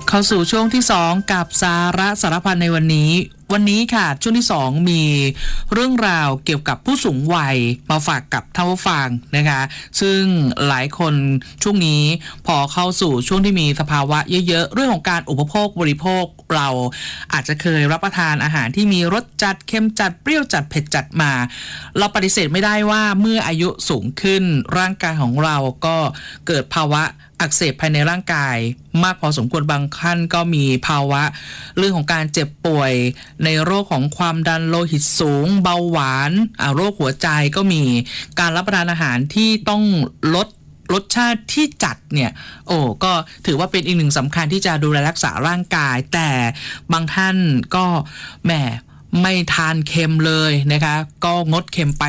เข้าสู่ช่วงที่2กับสาระสารพันในวันนี้ค่ะช่วงที่2มีเรื่องราวเกี่ยวกับผู้สูงวัยมาฝากกับท่านผู้ฟังนะคะซึ่งหลายคนช่วงนี้พอเข้าสู่ช่วงที่มีสภาวะเยอะๆเรื่องของการอุปโภคบริโภคเราอาจจะเคยรับประทานอาหารที่มีรสจัดเค็มจัดเปรี้ยวจัดเผ็ดจัดมาเราปฏิเสธไม่ได้ว่าเมื่ออายุสูงขึ้นร่างกายของเราก็เกิดภาวะอักเสบภายในร่างกายมากพอสมควรบางขั้นก็มีภาวะเรื่องของการเจ็บป่วยในโรคของความดันโลหิตสูงเบาหวานโรคหัวใจก็มีการรับประทานอาหารที่ต้องลดรสชาติที่จัดเนี่ยก็ถือว่าเป็นอีกหนึ่งสำคัญที่จะดูแลรักษาร่างกายแต่บางท่านก็ไม่ทานเค็มเลยนะคะก็งดเค็มไป